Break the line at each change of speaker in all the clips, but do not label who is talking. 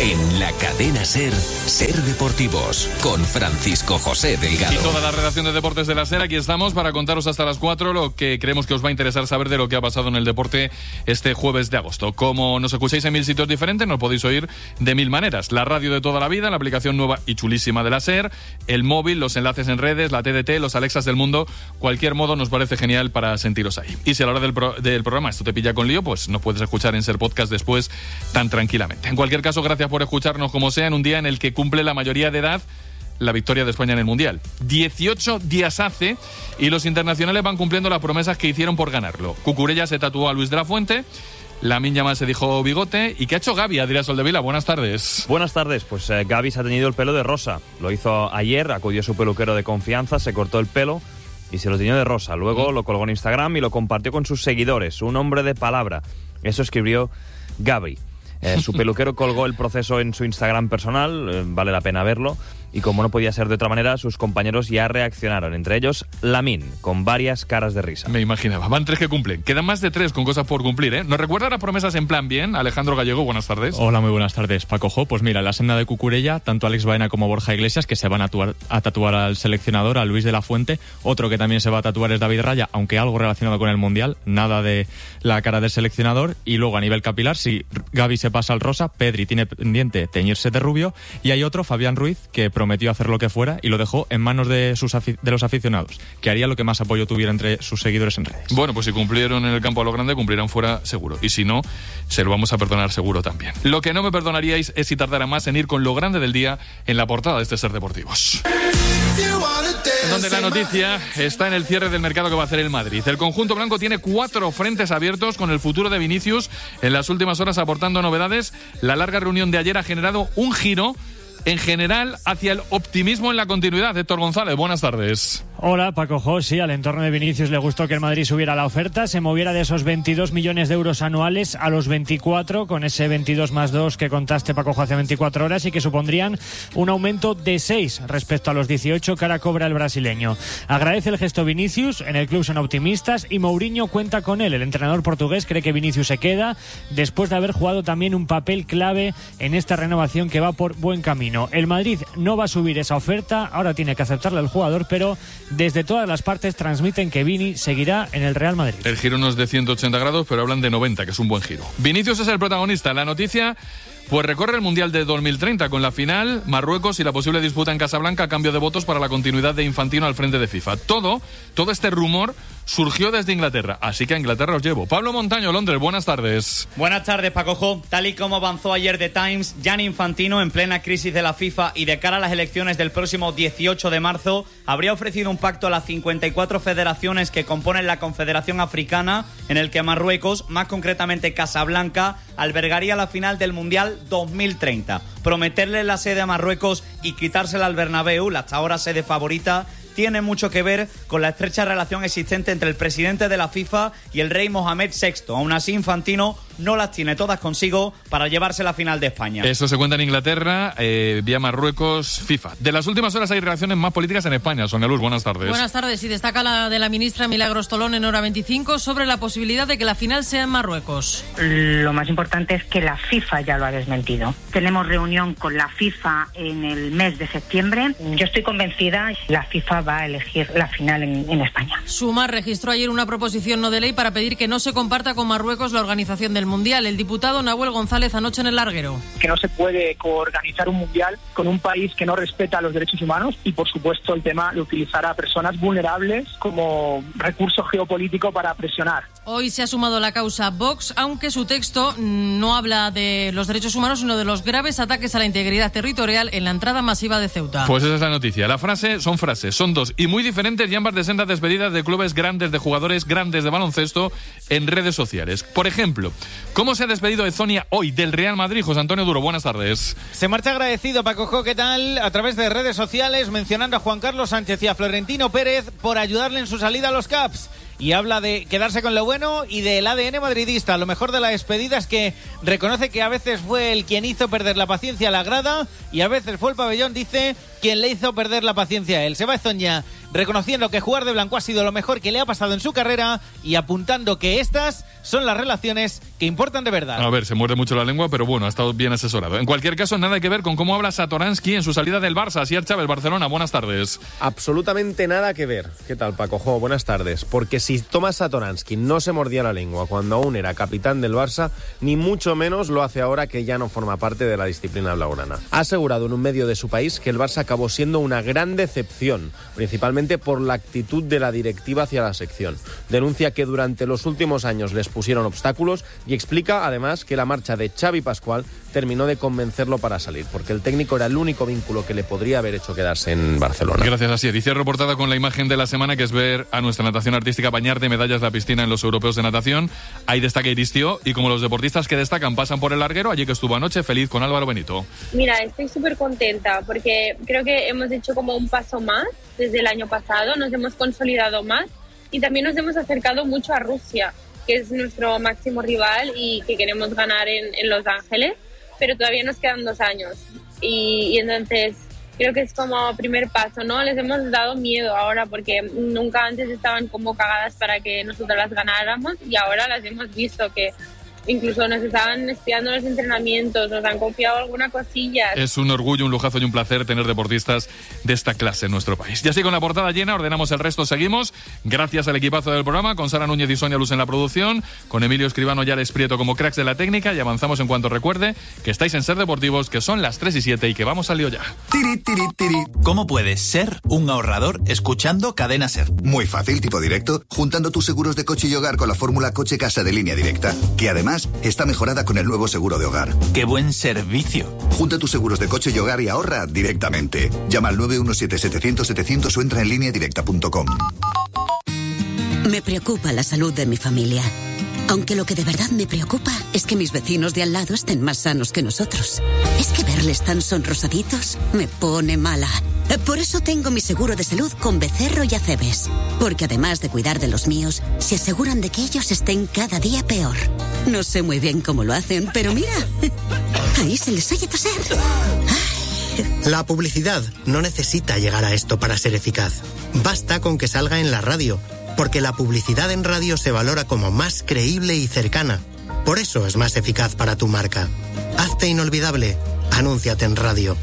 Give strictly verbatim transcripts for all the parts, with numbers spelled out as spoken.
En la cadena SER, SER Deportivos, con Francisco José Delgado.
Y toda la redacción de deportes de la SER, aquí estamos para contaros hasta las cuatro lo que creemos que os va a interesar saber de lo que ha pasado en el deporte este jueves de agosto. Como nos escucháis en mil sitios diferentes, nos podéis oír de mil maneras. La radio de toda la vida, la aplicación nueva y chulísima de la SER, el móvil, los enlaces en redes, la T D T, los Alexas del mundo, cualquier modo nos parece genial para sentiros ahí. Y si a la hora del, pro- del programa esto te pilla con lío, pues nos puedes escuchar en SER Podcast después tan tranquilamente. En cualquier caso, gracias por escucharnos como sea en un día en el que cumple la mayoría de edad la victoria de España en el Mundial. dieciocho días hace y los internacionales van cumpliendo las promesas que hicieron por ganarlo. Cucurella se tatuó a Luis de la Fuente, Lamine Yamal se dijo bigote. ¿Y qué ha hecho Gavi, Adrián Soldevila? Buenas tardes.
Buenas tardes, pues eh, Gavi se ha teñido el pelo de rosa. Lo hizo ayer, acudió a su peluquero de confianza, se cortó el pelo y se lo teñió de rosa. Luego lo colgó en Instagram y lo compartió con sus seguidores. Un hombre de palabra. Eso escribió Gavi. Eh, su peluquero colgó el proceso en su Instagram personal, eh, vale la pena verlo, y como no podía ser de otra manera, sus compañeros ya reaccionaron, entre ellos Lamine, con varias caras de risa.
Me imaginaba, van tres que cumplen, quedan más de tres con cosas por cumplir, ¿eh? ¿Nos recuerda las promesas en plan bien? Alejandro Gallego, buenas tardes.
Hola, muy buenas tardes, Paco Jo. Pues mira, en la senda de Cucurella, tanto Alex Baena como Borja Iglesias, que se van a, tuar, a tatuar al seleccionador, a Luis de la Fuente. Otro que también se va a tatuar es David Raya, aunque algo relacionado con el Mundial, nada de la cara del seleccionador. Y luego a nivel capilar, si Gavi se pasa al rosa, Pedri tiene pendiente teñirse de rubio, y hay otro, Fabián Ruiz, que prometió hacer lo que fuera y lo dejó en manos de, sus afi- de los aficionados, que haría lo que más apoyo tuviera entre sus seguidores en redes.
Bueno, pues si cumplieron en el campo a lo grande, cumplirán fuera seguro. Y si no, se lo vamos a perdonar seguro también. Lo que no me perdonaríais es si tardara más en ir con lo grande del día en la portada de este SER Deportivos. Donde la noticia está en el cierre del mercado que va a hacer el Madrid. El conjunto blanco tiene cuatro frentes abiertos con el futuro de Vinicius en las últimas horas aportando novedades. La larga reunión de ayer ha generado un giro en general hacia el optimismo en la continuidad. Héctor González, buenas tardes.
Hola, Paco Jo. Sí, al entorno de Vinicius le gustó que el Madrid subiera la oferta, se moviera de esos veintidós millones de euros anuales a los veinticuatro, con ese veintidós más dos que contaste, Paco Jo, hace veinticuatro horas, y que supondrían un aumento de seis respecto a los dieciocho que ahora cobra el brasileño. Agradece el gesto Vinicius, en el club son optimistas y Mourinho cuenta con él. El entrenador portugués cree que Vinicius se queda después de haber jugado también un papel clave en esta renovación que va por buen camino. El Madrid no va a subir esa oferta, ahora tiene que aceptarla el jugador, pero desde todas las partes transmiten que Vini seguirá en el Real Madrid.
El giro no es de ciento ochenta grados, pero hablan de noventa, que es un buen giro. Vinicius es el protagonista. La noticia, pues recorre el Mundial de dos mil treinta con la final, Marruecos y la posible disputa en Casablanca a cambio de votos para la continuidad de Infantino al frente de FIFA. Todo, todo este rumor surgió desde Inglaterra, así que a Inglaterra os llevo. Pablo Montaño, Londres, buenas tardes.
Buenas tardes, Paco Jo. Tal y como avanzó ayer The Times, Gianni Infantino, en plena crisis de la FIFA y de cara a las elecciones del próximo dieciocho de marzo, habría ofrecido un pacto a las cincuenta y cuatro federaciones que componen la Confederación Africana, en el que Marruecos, más concretamente Casablanca, albergaría la final del Mundial dos mil treinta. Prometerle la sede a Marruecos y quitársela al Bernabéu, la hasta ahora sede favorita, tiene mucho que ver con la estrecha relación existente entre el presidente de la FIFA y el rey Mohamed sexto. Aún así, Infantino no las tiene todas consigo para llevarse la final de España.
Eso se cuenta en Inglaterra, eh, vía Marruecos, FIFA. De las últimas horas hay reacciones más políticas en España. Sonia Luz, buenas tardes.
Buenas tardes. Y destaca la de la ministra Milagros Tolón en Hora veinticinco sobre la posibilidad de que la final sea en Marruecos.
Lo más importante es que la FIFA ya lo ha desmentido. Tenemos reunión con la FIFA en el mes de septiembre. Yo estoy convencida que la FIFA va a elegir la final en, en España.
Sumar registró ayer una proposición no de ley para pedir que no se comparta con Marruecos la organización del Mundial. El diputado Nahuel González anoche en el larguero.
Que no se puede coorganizar un Mundial con un país que no respeta los derechos humanos y, por supuesto, el tema de utilizar a personas vulnerables como recurso geopolítico para presionar.
Hoy se ha sumado la causa Vox, aunque su texto no habla de los derechos humanos, sino de los graves ataques a la integridad territorial en la entrada masiva de Ceuta.
Pues esa es la noticia. La frase son frases, son dos y muy diferentes, y ambas de sendas despedidas de clubes grandes, de jugadores grandes de baloncesto en redes sociales. Por ejemplo, ¿cómo se ha despedido Ezonia hoy del Real Madrid? José Antonio Duro, buenas tardes.
Se marcha agradecido, Paco Jo, ¿qué tal? A través de redes sociales, mencionando a Juan Carlos Sánchez y a Florentino Pérez por ayudarle en su salida a los Caps. y habla de quedarse con lo bueno y del A D N madridista. Lo mejor de la despedida es que reconoce que a veces fue el quien hizo perder la paciencia a la grada y a veces fue el pabellón, dice, quien le hizo perder la paciencia a él. Se va Ezoña reconociendo que jugar de blanco ha sido lo mejor que le ha pasado en su carrera y apuntando que estas son las relaciones que importan de verdad.
A ver, se muerde mucho la lengua, pero bueno, ha estado bien asesorado. En cualquier caso, nada que ver con cómo habla Satoransky en su salida del Barça. Asier Chávez, Barcelona, buenas tardes.
Absolutamente nada que ver. ¿Qué tal, Paco? Jo, buenas tardes. Porque si Tomás Satoransky no se mordía la lengua cuando aún era capitán del Barça, ni mucho menos lo hace ahora que ya no forma parte de la disciplina blaugrana. Ha asegurado en un medio de su país que el Barça acabó siendo una gran decepción, principalmente por la actitud de la directiva hacia la sección. Denuncia que durante los últimos años les pusieron obstáculos y explica además que la marcha de Xavi Pascual terminó de convencerlo para salir, porque el técnico era el único vínculo que le podría haber hecho quedarse en Barcelona.
Gracias, Asier. Y cierro portada con la imagen de la semana, que es ver a nuestra natación artística bañar de medallas la piscina en los europeos de natación. Ahí destaca Iristio, y como los deportistas que destacan pasan por el larguero, allí que estuvo anoche, feliz con Álvaro Benito.
Mira, estoy súper contenta porque creo que hemos hecho como un paso más desde el año pasado, nos hemos consolidado más y también nos hemos acercado mucho a Rusia, que es nuestro máximo rival y que queremos ganar en, en Los Ángeles, pero todavía nos quedan dos años y, y entonces creo que es como primer paso, ¿no? Les hemos dado miedo ahora porque nunca antes estaban como cagadas para que nosotros las ganáramos y ahora las hemos visto que incluso nos estaban espiando los entrenamientos, nos han confiado alguna cosilla.
Es un orgullo, un lujazo y un placer tener deportistas de esta clase en nuestro país. Y así con la portada llena, ordenamos el resto, seguimos. Gracias al equipazo del programa, con Sara Núñez y Sonia Luz en la producción, con Emilio Escribano y Alex Prieto como cracks de la técnica, y avanzamos en cuanto recuerde que estáis en Ser Deportivos, que son las tres y siete y que vamos al lío ya.
Tiri, tiri, tiri. ¿Cómo puedes ser un ahorrador escuchando Cadena Ser?
Muy fácil, tipo directo, juntando tus seguros de coche y hogar con la fórmula Coche Casa de Línea Directa, que además está mejorada con el nuevo seguro de hogar.
¡Qué buen servicio!
Junta tus seguros de coche y hogar y ahorra directamente. Llama al nueve uno siete setecientos setecientos o entra en línea directa punto com.
Me preocupa la salud de mi familia. Aunque lo que de verdad me preocupa es que mis vecinos de al lado estén más sanos que nosotros. Es que verles tan sonrosaditos me pone mala. Por eso tengo mi seguro de salud con Becerro y Acebes. Porque además de cuidar de los míos, se aseguran de que ellos estén cada día peor. No sé muy bien cómo lo hacen, pero mira, ahí se les oye toser.
La publicidad no necesita llegar a esto para ser eficaz. Basta con que salga en la radio, porque la publicidad en radio se valora como más creíble y cercana. Por eso es más eficaz para tu marca. Hazte inolvidable. Anúnciate en radio.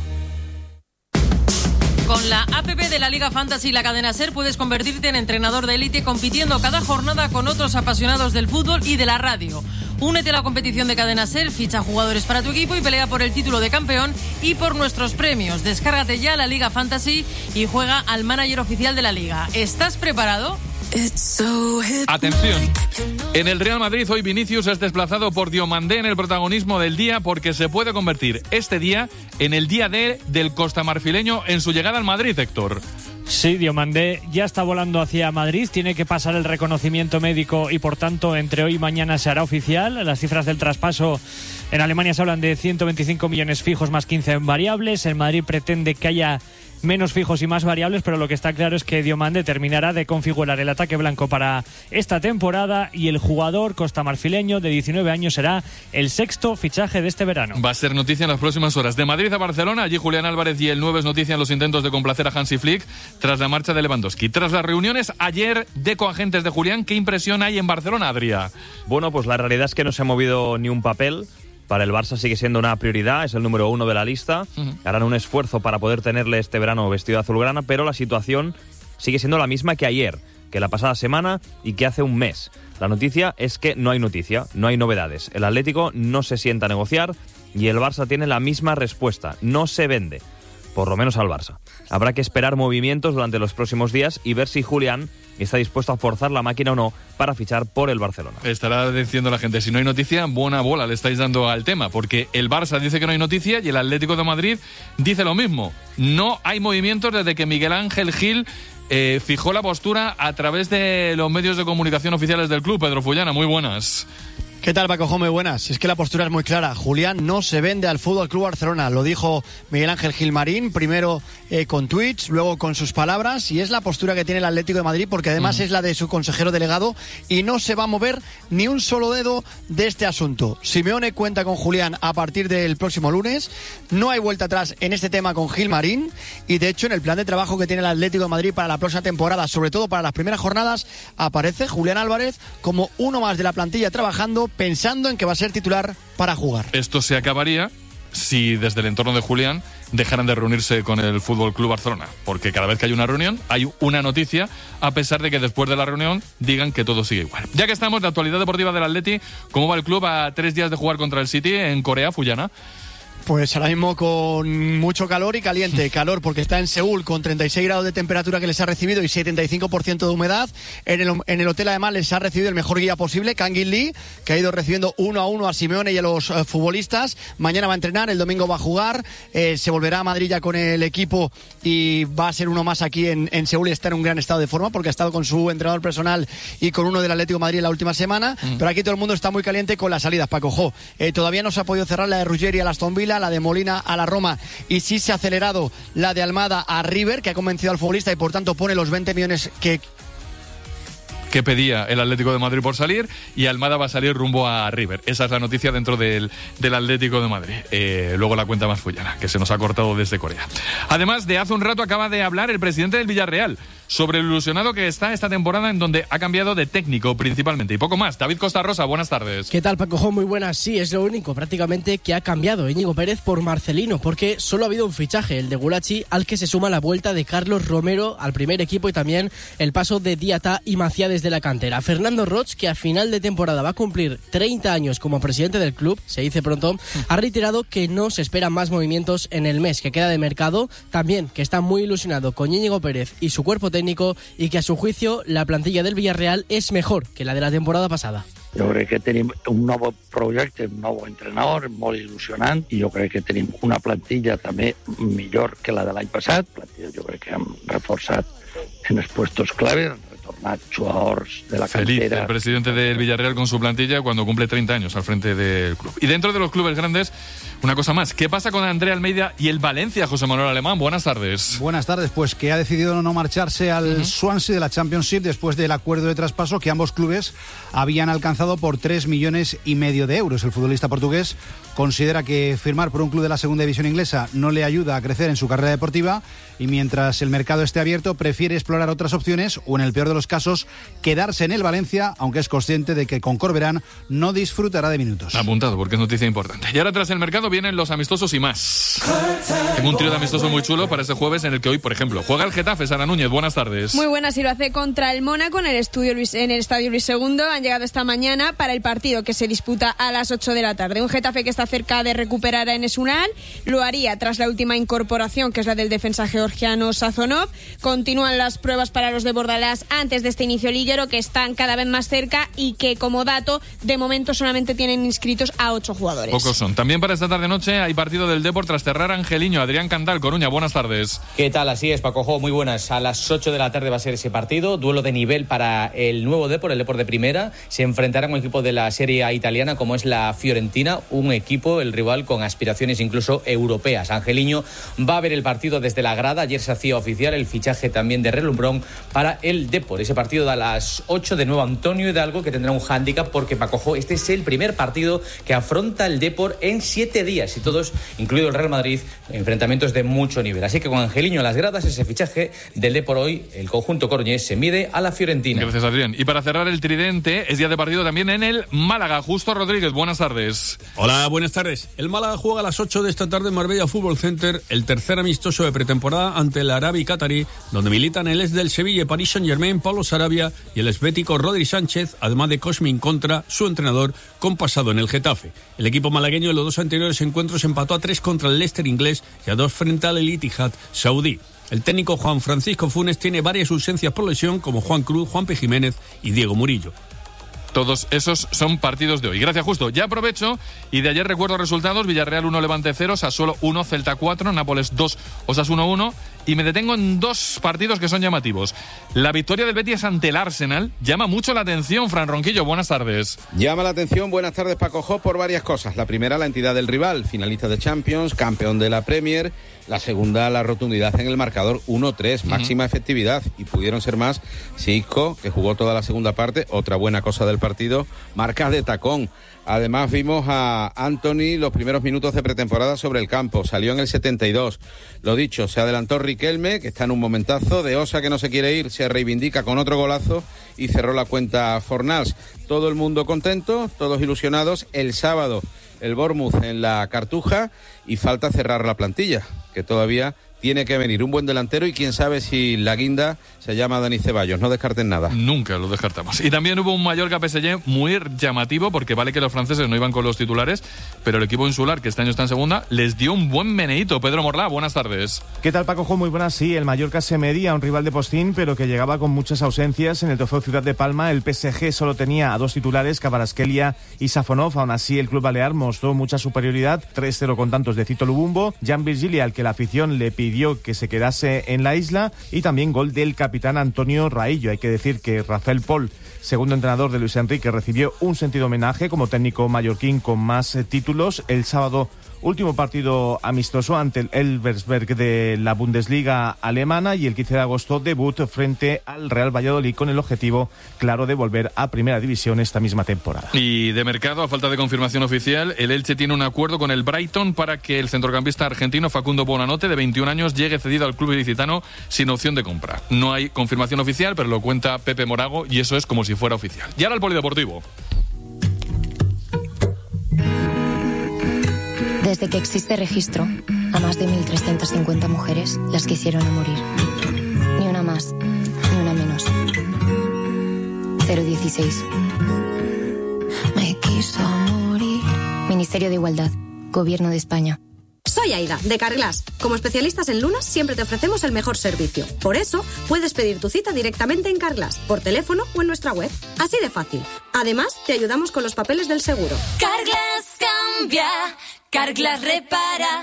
Con la app de la Liga Fantasy y la cadena SER puedes convertirte en entrenador de élite compitiendo cada jornada con otros apasionados del fútbol y de la radio. Únete a la competición de cadena SER, ficha jugadores para tu equipo y pelea por el título de campeón y por nuestros premios. Descárgate ya la Liga Fantasy y juega al manager oficial de la Liga. ¿Estás preparado?
Atención, en el Real Madrid hoy Vinicius es desplazado por Diomandé en el protagonismo del día, porque se puede convertir este día en el día D del costamarfileño en su llegada al Madrid, Héctor.
Sí, Diomandé ya está volando hacia Madrid, tiene que pasar el reconocimiento médico y por tanto entre hoy y mañana se hará oficial. Las cifras del traspaso en Alemania se hablan de ciento veinticinco millones fijos más quince variables. En Madrid pretende que haya menos fijos y más variables, pero lo que está claro es que Diomandé terminará de configurar el ataque blanco para esta temporada y el jugador costamarfileño de diecinueve años será el sexto fichaje de este verano.
Va a ser noticia en las próximas horas. De Madrid a Barcelona, allí Julián Álvarez y el nueve es noticia en los intentos de complacer a Hansi Flick tras la marcha de Lewandowski. Tras las reuniones ayer de coagentes de Julián, ¿qué impresión hay en Barcelona, Adrià?
Bueno, pues la realidad es que no se ha movido ni un papel. Para el Barça sigue siendo una prioridad, es el número uno de la lista. Uh-huh. Harán un esfuerzo para poder tenerle este verano vestido de azulgrana, pero la situación sigue siendo la misma que ayer, que la pasada semana y que hace un mes. La noticia es que no hay noticia, no hay novedades. El Atlético no se sienta a negociar y el Barça tiene la misma respuesta, no se vende, por lo menos al Barça. Habrá que esperar movimientos durante los próximos días y ver si Julián está dispuesto a forzar la máquina o no para fichar por el Barcelona.
Estará diciendo la gente, si no hay noticia, buena bola le estáis dando al tema, porque el Barça dice que no hay noticia y el Atlético de Madrid dice lo mismo. No hay movimientos desde que Miguel Ángel Gil eh, fijó la postura a través de los medios de comunicación oficiales del club. Pedro Fullana, muy buenas.
¿Qué tal, Paco? Muy buenas. Es que la postura es muy clara. Julián no se vende al Fútbol Club Barcelona. Lo dijo Miguel Ángel Gilmarín, primero eh, con tweets, luego con sus palabras, y es la postura que tiene el Atlético de Madrid, porque además uh-huh. es la de su consejero delegado, y no se va a mover ni un solo dedo de este asunto. Simeone cuenta con Julián a partir del próximo lunes. No hay vuelta atrás en este tema con Gilmarín, y de hecho en el plan de trabajo que tiene el Atlético de Madrid para la próxima temporada, sobre todo para las primeras jornadas, aparece Julián Álvarez como uno más de la plantilla trabajando, pensando en que va a ser titular para jugar.
Esto se acabaría si desde el entorno de Julián dejaran de reunirse con el Fútbol Club Barcelona, porque cada vez que hay una reunión hay una noticia, a pesar de que después de la reunión digan que todo sigue igual. Ya que estamos, la actualidad deportiva del Atleti, ¿cómo va el club a tres días de jugar contra el City en Corea, Fuyana?
Pues ahora mismo con mucho calor y caliente. Calor porque está en Seúl con treinta y seis grados de temperatura que les ha recibido y setenta y cinco por ciento de humedad. En el, en el hotel además les ha recibido el mejor guía posible, Kang In Lee, que ha ido recibiendo uno a uno a Simeone y a los uh, futbolistas. Mañana va a entrenar, el domingo va a jugar, eh, se volverá a Madrid ya con el equipo y va a ser uno más aquí en, en Seúl, y está en un gran estado de forma porque ha estado con su entrenador personal y con uno del Atlético de Madrid en la última semana. Mm. Pero aquí todo el mundo está muy caliente con las salidas, Paco Jo. Eh, todavía no se ha podido cerrar la de Ruggeri a la Aston Villa, la de Molina a la Roma, y sí se ha acelerado la de Almada a River, que ha convencido al futbolista y por tanto pone los veinte millones que
que pedía el Atlético de Madrid por salir, y Almada va a salir rumbo a River. Esa es la noticia dentro del, del Atlético de Madrid. Eh, luego la cuenta más Fuyana, que se nos ha cortado desde Corea. Además, de hace un rato acaba de hablar el presidente del Villarreal sobre el ilusionado que está esta temporada, en donde ha cambiado de técnico principalmente y poco más. David Costa Rosa, buenas tardes.
¿Qué tal, Paco? Muy buenas. Sí, es lo único prácticamente que ha cambiado Íñigo Pérez por Marcelino, porque solo ha habido un fichaje, el de Gulachi, al que se suma la vuelta de Carlos Romero al primer equipo y también el paso de Diatá y Maciá desde la cantera. Fernando Roig, que a final de temporada va a cumplir treinta años como presidente del club, se dice pronto, ha reiterado que no se esperan más movimientos en el mes que queda de mercado, también que está muy ilusionado con Íñigo Pérez y su cuerpo técnico, y que a su juicio la plantilla del Villarreal es mejor que la de la temporada pasada.
Jo crec que tenim un nou projecte, un nou entrenador molt il·lusionant, i jo crec que tenim una plantilla també millor que la de l'any passat. Plantilla, jo crec que hem reforçat en els puestos clave, retornat jugadors de la
Feliz
cantera.
el presidente del Villarreal con su plantilla cuando cumple treinta años al frente del club. Y dentro de los clubes grandes, una cosa más. ¿Qué pasa con Andrea Almeida y el Valencia, José Manuel Alemán? Buenas tardes.
Buenas tardes, pues que ha decidido no marcharse al uh-huh. Swansea de la Championship después del acuerdo de traspaso que ambos clubes habían alcanzado por tres millones y medio de euros. El futbolista portugués considera que firmar por un club de la segunda división inglesa no le ayuda a crecer en su carrera deportiva, y mientras el mercado esté abierto prefiere explorar otras opciones o, en el peor de los casos, quedarse en el Valencia, aunque es consciente de que con Corberán no disfrutará de minutos.
Apuntado, porque es noticia importante. Y ahora, tras el mercado, vienen los amistosos y más. Tengo un trío de amistosos muy chulo para este jueves, en el que hoy, por ejemplo, juega el Getafe. Sara Núñez, buenas tardes.
Muy buenas, y lo hace contra el Mónaco en el, estudio Luis, en el Estadio Luis segundo. Han llegado esta mañana para el partido que se disputa a las ocho de la tarde. Un Getafe que está cerca de recuperar a Enes Unal. Lo haría tras la última incorporación, que es la del defensa georgiano Sazonov. Continúan las pruebas para los de Bordalás antes de este inicio liguero, que están cada vez más cerca y que, como dato, de momento solamente tienen inscritos a ocho jugadores.
Pocos son. También para esta tarde-noche hay partido del Depor tras cerrar Angeliño. Adrián Candal, Coruña, buenas tardes.
¿Qué tal? Así es, Paco Jo, muy buenas. A las ocho de la tarde va a ser ese partido. Duelo de nivel para el nuevo Depor, el Depor de primera. Se enfrentará a un equipo de la Serie A italiana como es la Fiorentina, un equipo, el rival, con aspiraciones incluso europeas. Angeliño va a ver el partido desde la grada. Ayer se hacía oficial el fichaje también de Relumbrón para el Depor. Ese partido da a las ocho, de nuevo Antonio Hidalgo, que tendrá un hándicap porque, Paco Jo, este es el primer partido que afronta el Depor en siete días, y todos, incluido el Real Madrid, enfrentamientos de mucho nivel. Así que con Angeliño en las gradas, ese fichaje del Depor hoy, el conjunto coruñés se mide a la Fiorentina.
Gracias, Adrián. Y para cerrar el tridente, es día de partido también en el Málaga. Justo Rodríguez, buenas tardes.
Hola, buenas tardes. El Málaga juega a las ocho de esta tarde en Marbella Fútbol Center, el tercer amistoso de pretemporada ante el Arabi Qatarí, donde militan el ex del Sevilla y Paris Saint-Germain, Pablo Sarabia, y el esbético Rodri Sánchez, además de Cosmin Contra, su entrenador, con pasado en el Getafe. El equipo malagueño en los dos anteriores encuentros empató a tres contra el Leicester inglés y a dos frente al El Ittihad saudí. El técnico Juan Francisco Funes tiene varias ausencias por lesión, como Juan Cruz, Juanpe Jiménez y Diego Murillo.
Todos esos son partidos de hoy. Gracias, Justo. Ya aprovecho y de ayer recuerdo resultados: Villarreal uno, Levante cero, Sassuolo uno, Celta cuatro, Nápoles dos, Osasuna uno. Y me detengo en dos partidos que son llamativos. La victoria del Betis ante el Arsenal llama mucho la atención. Fran Ronquillo, buenas tardes.
Llama la atención, buenas tardes, Paco Jo, por varias cosas. La primera, la entidad del rival, finalista de Champions, campeón de la Premier. La segunda, la rotundidad en el marcador, uno tres, máxima uh-huh. efectividad. Y pudieron ser más si Isco, que jugó toda la segunda parte, otra buena cosa del partido, marcas de tacón. Además vimos a Anthony los primeros minutos de pretemporada sobre el campo. Salió en el setenta y dos. Lo dicho, se adelantó Riquelme, que está en un momentazo. De Osa, que no se quiere ir, se reivindica con otro golazo y cerró la cuenta Fornals. Todo el mundo contento, todos ilusionados. El sábado el Bournemouth en la Cartuja y falta cerrar la plantilla, que todavía tiene que venir un buen delantero y quién sabe si la guinda se llama Dani Ceballos. No descarten nada.
Nunca lo descartamos. Y también hubo un Mallorca P S G muy llamativo, porque vale que los franceses no iban con los titulares, pero el equipo insular, que este año está en segunda, les dio un buen meneíto. Pedro Morlá, buenas tardes.
¿Qué tal, Paco Jo? Muy buenas. Sí, el Mallorca se medía a un rival de postín, pero que llegaba con muchas ausencias. En el trofeo Ciudad de Palma, el P S G solo tenía a dos titulares, Kvaratskhelia y Safonov. Aún así, el club balear mostró mucha superioridad. tres cero con tantos de Cito Lubumbo. Jan Virgili, al que la afición le pidió que se quedase en la isla, y también gol del capitán Antonio Raillo. Hay que decir que Rafael Pol, segundo entrenador de Luis Enrique, recibió un sentido homenaje como técnico mallorquín con más eh, títulos. El sábado, último partido amistoso ante el Elversberg de la Bundesliga alemana, y el quince de agosto debut frente al Real Valladolid con el objetivo claro de volver a Primera División esta misma temporada.
Y de mercado, a falta de confirmación oficial, el Elche tiene un acuerdo con el Brighton para que el centrocampista argentino Facundo Bonanote, de veintiún años, llegue cedido al club ilicitano sin opción de compra. No hay confirmación oficial, pero lo cuenta Pepe Morago y eso es como si fuera oficial. Y ahora el polideportivo.
Desde que existe registro, a más de mil trescientas cincuenta mujeres las quisieron a morir. Ni una más, ni una menos. cero dieciséis. Me quiso morir. Ministerio de Igualdad, Gobierno de España.
Soy Aida, de Carglass. Como especialistas en lunas, siempre te ofrecemos el mejor servicio. Por eso, puedes pedir tu cita directamente en Carglass, por teléfono o en nuestra web. Así de fácil. Además, te ayudamos con los papeles del seguro.
Carglass cambia, Carglass repara.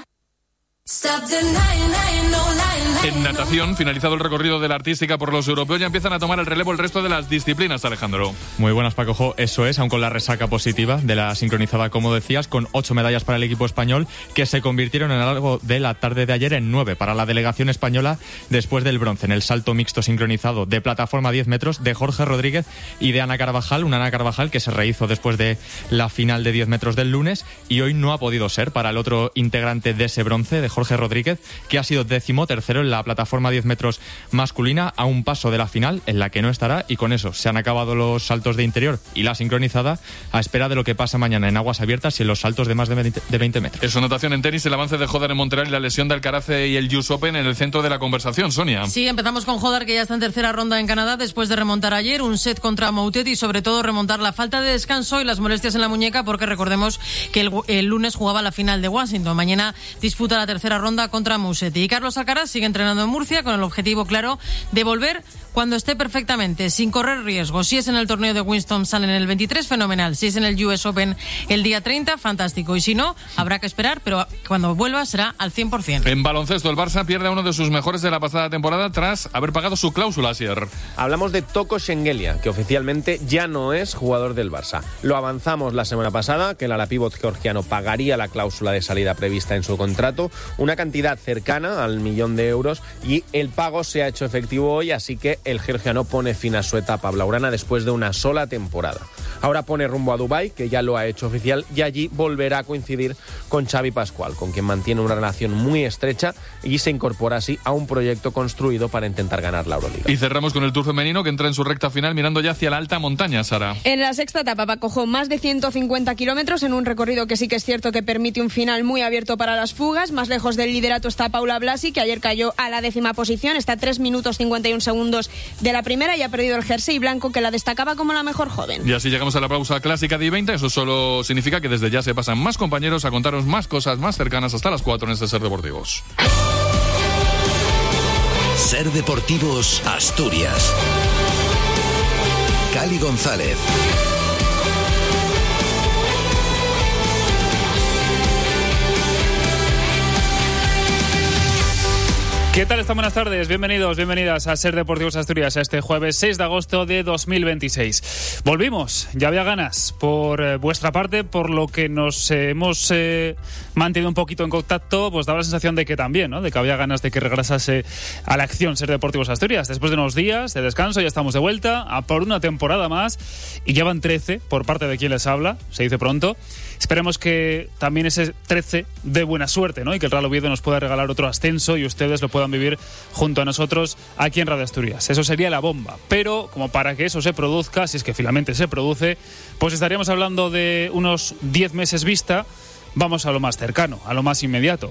En natación, finalizado el recorrido de la artística por los europeos, ya empiezan a tomar el relevo el resto de las disciplinas, Alejandro.
Muy buenas, Paco Jo. Eso es, aun con la resaca positiva de la sincronizada, como decías, con ocho medallas para el equipo español, que se convirtieron a lo largo de la tarde de ayer en nueve para la delegación española, después del bronce en el salto mixto sincronizado de plataforma diez metros de Jorge Rodríguez y de Ana Carvajal, una Ana Carvajal que se rehizo después de la final de diez metros del lunes, y hoy no ha podido ser para el otro integrante de ese bronce, de Jorge Rodríguez, que ha sido décimo tercero en la plataforma diez metros masculina, a un paso de la final en la que no estará, y con eso se han acabado los saltos de interior y la sincronizada, a espera de lo que pasa mañana en aguas abiertas y en los saltos de más de veinte metros.
Eso, anotación en tenis, el avance de Jodar en Montreal y la lesión de Alcaraz y el U S Open en el centro de la conversación. Sonia.
Sí, empezamos con Jodar, que ya está en tercera ronda en Canadá después de remontar ayer un set contra Moutet y sobre todo remontar la falta de descanso y las molestias en la muñeca, porque recordemos que el, el lunes jugaba la final de Washington. Mañana disputa la tercera ronda contra Musetti. Y Carlos Alcaraz sigue entrenando en Murcia con el objetivo claro de volver cuando esté perfectamente, sin correr riesgos. Si es en el torneo de Winston-Salem en el veintitrés, fenomenal. Si es en el U S Open el día treinta, fantástico. Y si no, habrá que esperar, pero cuando vuelva será al cien por ciento.
En baloncesto, el Barça pierde a uno de sus mejores de la pasada temporada tras haber pagado su cláusula, Asier.
Hablamos de Toko Shengelia, que oficialmente ya no es jugador del Barça. Lo avanzamos la semana pasada, que el ala pívot georgiano pagaría la cláusula de salida prevista en su contrato, una cantidad cercana al millón de euros, y el pago se ha hecho efectivo hoy, así que el georgiano pone fin a su etapa blaugrana después de una sola temporada. Ahora pone rumbo a Dubái, que ya lo ha hecho oficial, y allí volverá a coincidir con Xavi Pascual, con quien mantiene una relación muy estrecha, y se incorpora así a un proyecto construido para intentar ganar la Euroliga.
Y cerramos con el Tour femenino, que entra en su recta final mirando ya hacia la alta montaña, Sara.
En la sexta etapa, Paco Jo, más de ciento cincuenta kilómetros en un recorrido que sí que es cierto que permite un final muy abierto para las fugas. Más lejos del liderato está Paula Blasi, que ayer cayó a la décima posición, está a tres minutos cincuenta y un segundos de la primera y ha perdido el jersey blanco que la destacaba como la mejor joven.
Y así llegamos a la pausa clásica de I veinte. Eso solo significa que desde ya se pasan más compañeros a contaros más cosas más cercanas hasta las cuatro en este Ser Deportivos.
Ser Deportivos Asturias. Cali González.
¿Qué tal están? Buenas tardes, bienvenidos, bienvenidas a Ser Deportivos Asturias este jueves seis de agosto de dos mil veintiséis. Volvimos, ya había ganas por eh, vuestra parte, por lo que nos eh, hemos eh, mantenido un poquito en contacto, pues daba la sensación de que también, ¿no? De que había ganas de que regresase a la acción Ser Deportivos Asturias. Después de unos días de descanso ya estamos de vuelta a por una temporada más y ya van trece por parte de quien les habla, se dice pronto. Esperemos que también ese trece dé buena suerte, ¿no? Y que el Real Oviedo nos pueda regalar otro ascenso y ustedes lo puedan vivir junto a nosotros aquí en Radio Asturias. Eso sería la bomba. Pero como para que eso se produzca, si es que finalmente se produce, pues estaríamos hablando de unos diez meses vista. Vamos a lo más cercano, a lo más inmediato.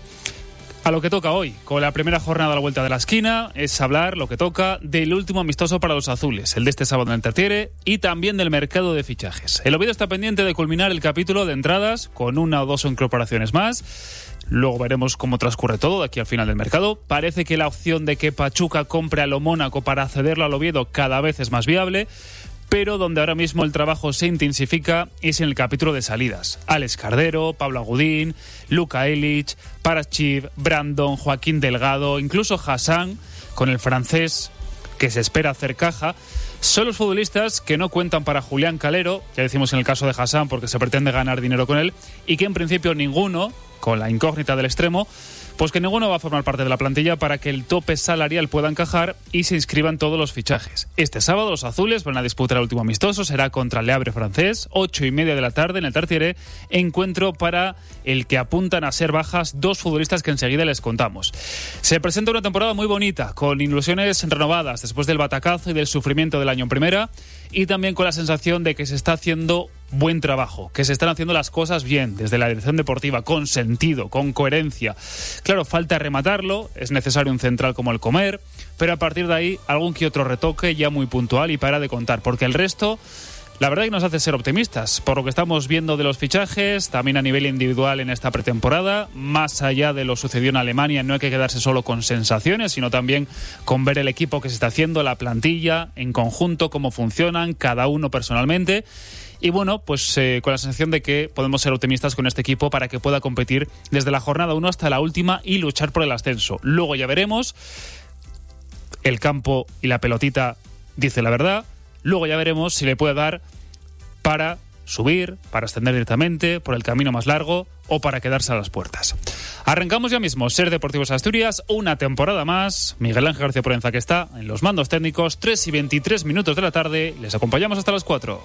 A lo que toca hoy, con la primera jornada a la vuelta de la esquina, es hablar lo que toca del último amistoso para los azules, el de este sábado en el Tartiere, y también del mercado de fichajes. El Oviedo está pendiente de culminar el capítulo de entradas con una o dos incorporaciones más. Luego veremos cómo transcurre todo de aquí al final del mercado. Parece que la opción de que Pachuca compre a lo Mónaco para cederlo al Oviedo cada vez es más viable, pero donde ahora mismo el trabajo se intensifica es en el capítulo de salidas. Alex Cardero, Pablo Agudín, Luka Elic, Paraschiv, Brandon, Joaquín Delgado, incluso Hassan, con el francés que se espera hacer caja. Son los futbolistas que no cuentan para Julián Calero, ya decimos en el caso de Hassan porque se pretende ganar dinero con él, y que en principio ninguno, con la incógnita del extremo, pues que ninguno va a formar parte de la plantilla para que el tope salarial pueda encajar y se inscriban todos los fichajes. Este sábado los azules van a disputar el último amistoso, será contra el Le Havre francés, ocho y media de la tarde en el Tartiere, encuentro para el que apuntan a ser bajas dos futbolistas que enseguida les contamos. Se presenta una temporada muy bonita, con ilusiones renovadas después del batacazo y del sufrimiento del año en primera, y también con la sensación de que se está haciendo buen trabajo, que se están haciendo las cosas bien desde la dirección deportiva, con sentido, con coherencia. Claro, falta rematarlo, es necesario un central como el Comer, pero a partir de ahí algún que otro retoque ya muy puntual y para de contar, porque el resto, la verdad, que nos hace ser optimistas por lo que estamos viendo de los fichajes, también a nivel individual en esta pretemporada. Más allá de lo sucedido en Alemania, no hay que quedarse solo con sensaciones, sino también con ver el equipo que se está haciendo, la plantilla en conjunto, cómo funcionan cada uno personalmente. Y bueno, pues eh, con la sensación de que podemos ser optimistas con este equipo para que pueda competir desde la jornada uno hasta la última y luchar por el ascenso. Luego ya veremos. El campo y la pelotita dice la verdad. Luego ya veremos si le puede dar para subir, para ascender directamente, por el camino más largo o para quedarse a las puertas. Arrancamos ya mismo Ser Deportivos Asturias, una temporada más. Miguel Ángel García Proenza, que está en los mandos técnicos, tres y veintitrés minutos de la tarde. Les acompañamos hasta las cuatro.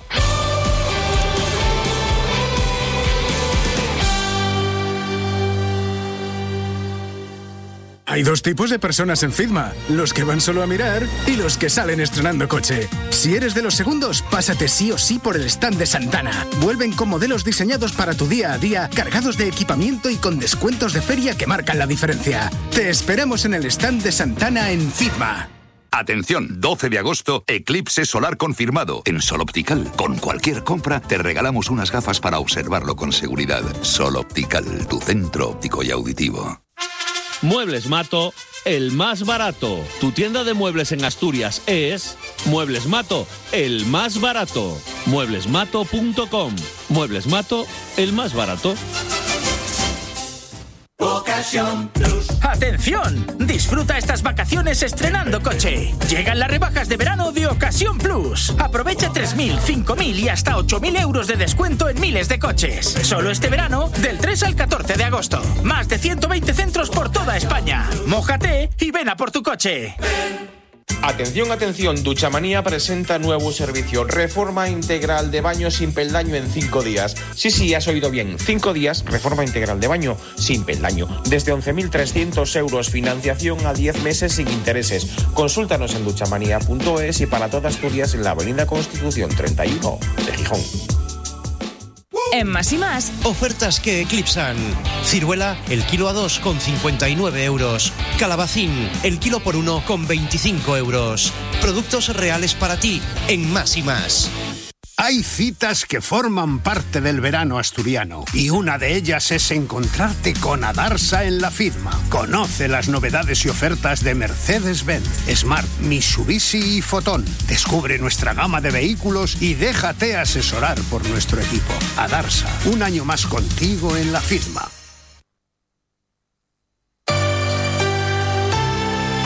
Hay dos tipos de personas en Fitma, los que van solo a mirar y los que salen estrenando coche. Si eres de los segundos, pásate sí o sí por el stand de Santana. Vuelven con modelos diseñados para tu día a día, cargados de equipamiento y con descuentos de feria que marcan la diferencia. Te esperamos en el stand de Santana en Fitma.
Atención, doce de agosto, eclipse solar confirmado en Sol Optical. Con cualquier compra te regalamos unas gafas para observarlo con seguridad. Sol Optical, tu centro óptico y auditivo.
Muebles Mato, el más barato. Tu tienda de muebles en Asturias es Muebles Mato, el más barato. muebles mato punto com. Muebles Mato, el más barato.
Ocasión Plus. ¡Atención! Disfruta estas vacaciones estrenando coche. Llegan las rebajas de verano de Ocasión Plus. Aprovecha tres mil, cinco mil y hasta ocho mil euros de descuento en miles de coches. Solo este verano, del tres al catorce de agosto. Más de ciento veinte centros por toda España. Mójate y ven a por tu coche.
Atención, atención, Duchamanía presenta nuevo servicio, reforma integral de baño sin peldaño en cinco días. Sí, sí, has oído bien, cinco días, reforma integral de baño sin peldaño. Desde once mil trescientos euros, financiación a diez meses sin intereses. Consúltanos en duchamanía punto es y para toda Asturias en la avenida Constitución treinta y uno de Gijón.
En Más y Más,
ofertas que eclipsan. Ciruela, el kilo a dos con cincuenta y nueve euros. Calabacín, el kilo por uno con veinticinco euros. Productos reales para ti, en Más y Más.
Hay citas que forman parte del verano asturiano y una de ellas es encontrarte con Adarsa en la Fitma. Conoce las novedades y ofertas de Mercedes-Benz, Smart, Mitsubishi y Fotón. Descubre nuestra gama de vehículos y déjate asesorar por nuestro equipo. Adarsa, un año más contigo en la Fitma.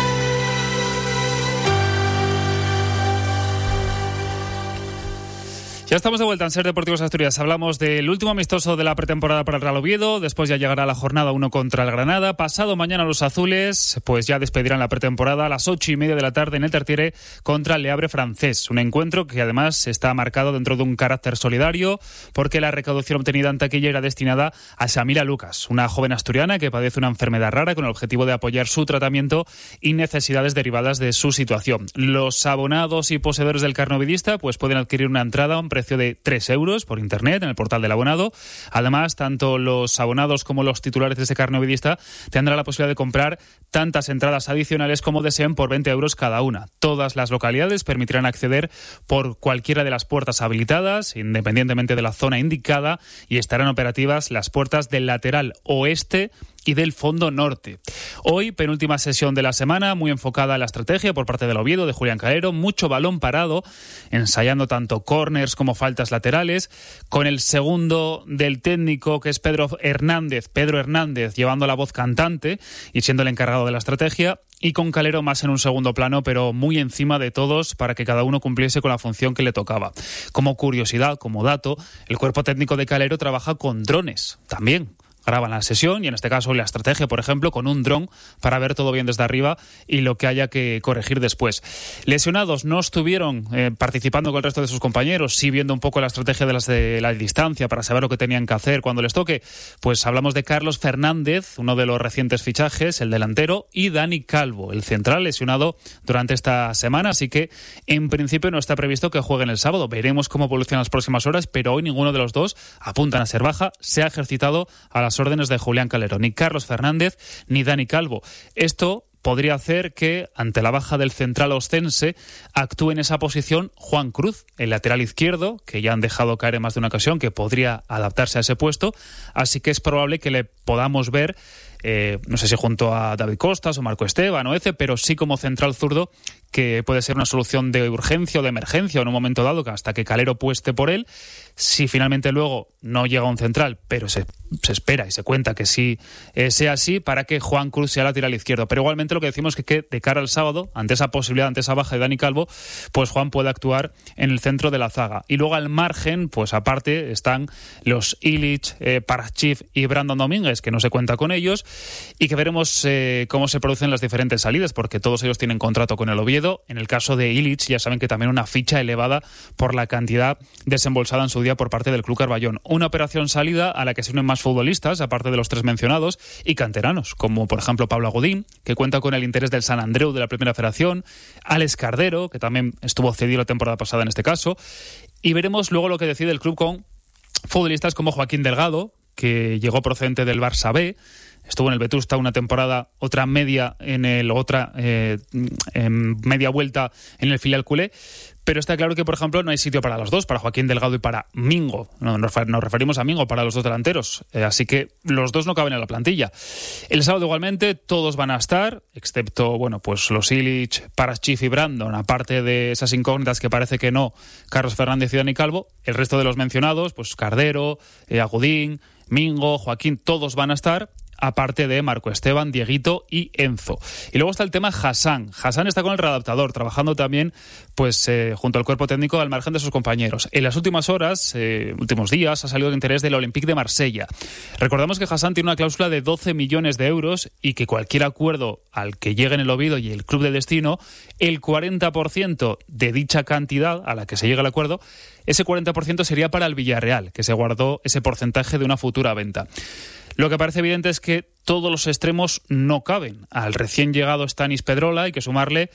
Ya estamos de vuelta en Ser Deportivos Asturias. Hablamos del último amistoso de la pretemporada para el Real Oviedo. Después ya llegará la jornada uno contra el Granada. Pasado mañana los azules pues ya despedirán la pretemporada a las ocho y media de la tarde en el Tartiere contra el Le Havre francés. Un encuentro que además está marcado dentro de un carácter solidario porque la recaudación obtenida en taquilla era destinada a Samira Lucas, una joven asturiana que padece una enfermedad rara con el objetivo de apoyar su tratamiento y necesidades derivadas de su situación. Los abonados y poseedores del carné ovidista pues pueden adquirir una entrada a un precio de tres euros por internet en el portal del abonado. Además, tanto los abonados como los titulares de ese carné ovidista tendrán la posibilidad de comprar tantas entradas adicionales como deseen por veinte euros cada una. Todas las localidades permitirán acceder por cualquiera de las puertas habilitadas, independientemente de la zona indicada, y estarán operativas las puertas del lateral oeste y del fondo norte. Hoy, penúltima sesión de la semana, muy enfocada a la estrategia por parte del Oviedo, de Julián Calero, mucho balón parado, ensayando tanto córners como faltas laterales, con el segundo del técnico, que es Pedro Hernández, Pedro Hernández, llevando la voz cantante y siendo el encargado de la estrategia, y con Calero más en un segundo plano, pero muy encima de todos para que cada uno cumpliese con la función que le tocaba. Como curiosidad, como dato, el cuerpo técnico de Calero trabaja con drones también. Graban la sesión y en este caso la estrategia, por ejemplo, con un dron para ver todo bien desde arriba y lo que haya que corregir después. Lesionados no estuvieron eh, participando con el resto de sus compañeros, sí viendo un poco la estrategia de, las de la distancia para saber lo que tenían que hacer cuando les toque. Pues hablamos de Carlos Fernández, uno de los recientes fichajes, el delantero, y Dani Calvo, el central, lesionado durante esta semana, así que en principio no está previsto que jueguen el sábado. Veremos cómo evolucionan las próximas horas, pero hoy ninguno de los dos apuntan a ser baja. Se ha ejercitado a las órdenes de Julián Calero, ni Carlos Fernández ni Dani Calvo. Esto podría hacer que, ante la baja del central ostense, actúe en esa posición Juan Cruz, el lateral izquierdo, que ya han dejado caer en más de una ocasión, que podría adaptarse a ese puesto, así que es probable que le podamos ver, eh, no sé si junto a David Costas o Marco Esteban o Ece, pero sí como central zurdo, que puede ser una solución de urgencia o de emergencia en un momento dado, que hasta que Calero pueste por él. Si finalmente luego no llega un central, pero se, se espera y se cuenta que sí eh, sea así, para que Juan Cruz sea lateral izquierdo. Pero igualmente lo que decimos es que, que de cara al sábado, ante esa posibilidad, ante esa baja de Dani Calvo, pues Juan puede actuar en el centro de la zaga. Y luego al margen, pues aparte, están los Illich, eh, Parachif y Brandon Domínguez, que no se cuenta con ellos, y que veremos eh, cómo se producen las diferentes salidas, porque todos ellos tienen contrato con el Oviedo. En el caso de Illich, ya saben que también una ficha elevada por la cantidad desembolsada en su día por parte del Club Carballón. Una operación salida a la que se unen más futbolistas, aparte de los tres mencionados, y canteranos, como por ejemplo Pablo Agudín, que cuenta con el interés del Sant Andreu de la Primera Federación, Alex Cardero, que también estuvo cedido la temporada pasada en este caso, y veremos luego lo que decide el club con futbolistas como Joaquín Delgado, que llegó procedente del Barça B, estuvo en el Vetusta una temporada, otra media en el otra eh, en media vuelta en el filial culé, pero está claro que, por ejemplo, no hay sitio para los dos, para Joaquín Delgado y para Mingo. No, nos referimos a Mingo, para los dos delanteros. Eh, así que los dos no caben en la plantilla. El sábado igualmente todos van a estar, excepto, bueno, pues los Illich, Parachif y Brandon, aparte de esas incógnitas que parece que no, Carlos Fernández y Dani Calvo. El resto de los mencionados, pues Cardero, eh, Agudín, Mingo, Joaquín, todos van a estar, aparte de Marco Esteban, Dieguito y Enzo. Y luego está el tema Hassan. Hassan está con el readaptador, trabajando también pues eh, junto al cuerpo técnico al margen de sus compañeros. En las últimas horas, eh, últimos días, ha salido el interés del Olympique de Marsella. Recordamos que Hassan tiene una cláusula de doce millones de euros y que cualquier acuerdo al que lleguen el Oviedo y el club de destino, el cuarenta por ciento de dicha cantidad a la que se llega el acuerdo, ese cuarenta por ciento sería para el Villarreal, que se guardó ese porcentaje de una futura venta. Lo que parece evidente es que todos los extremos no caben. Al recién llegado Stanis Pedrola hay que sumarle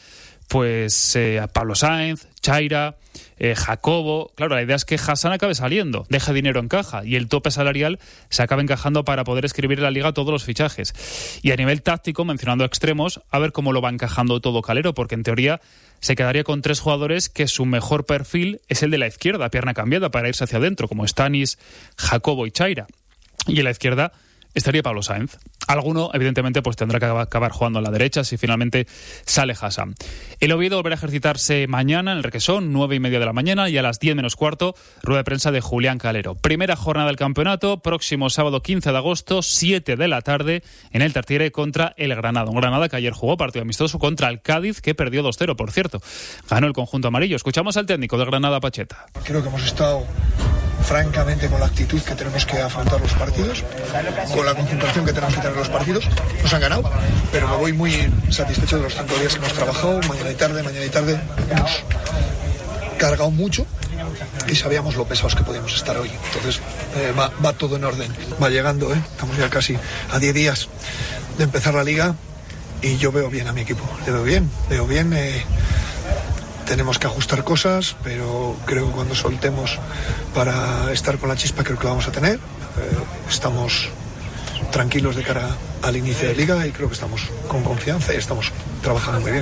pues eh, a Pablo Sáenz, Chaira, eh, Jacobo. Claro, la idea es que Hassan acabe saliendo, deje dinero en caja y el tope salarial se acabe encajando para poder escribir en la Liga todos los fichajes. Y a nivel táctico, mencionando extremos, a ver cómo lo va encajando todo Calero, porque en teoría se quedaría con tres jugadores que su mejor perfil es el de la izquierda, pierna cambiada, para irse hacia adentro, como Stanis, Jacobo y Chaira. Y en la izquierda, estaría Pablo Sáenz. Alguno, evidentemente, pues tendrá que acabar jugando a la derecha si finalmente sale Hassan. El Oviedo volverá a ejercitarse mañana en el Requesón, nueve y media de la mañana, y a las diez menos cuarto, rueda de prensa de Julián Calero. Primera jornada del campeonato, próximo sábado quince de agosto, siete de la tarde, en el Tartiere contra el Granada. Un Granada que ayer jugó partido amistoso contra el Cádiz, que perdió dos cero, por cierto. Ganó el conjunto amarillo. Escuchamos al técnico de Granada, Pacheta.
Creo que hemos estado francamente con la actitud que tenemos que afrontar los partidos, con la concentración que tenemos que tener los partidos. Nos han ganado, pero me voy muy satisfecho de los cinco días que hemos trabajado, mañana y tarde, mañana y tarde. Hemos cargado mucho y sabíamos lo pesados que podíamos estar hoy. Entonces eh, va, va todo en orden. Va llegando, ¿eh? Estamos ya casi a diez días de empezar la liga y yo veo bien a mi equipo. Le veo bien, veo bien. Eh, Tenemos que ajustar cosas, pero creo que cuando soltemos para estar con la chispa creo que lo vamos a tener. Eh, estamos tranquilos de cara al inicio de liga y creo que estamos con confianza y estamos trabajando muy bien.